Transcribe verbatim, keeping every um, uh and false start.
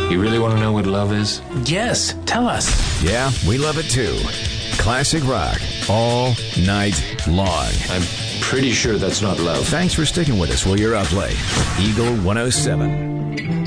You really want to know what love is? Yes, tell us. Yeah, we love it too. Classic rock all night long. I'm pretty sure that's not love. Thanks for sticking with us while you're up late. Eagle one oh seven.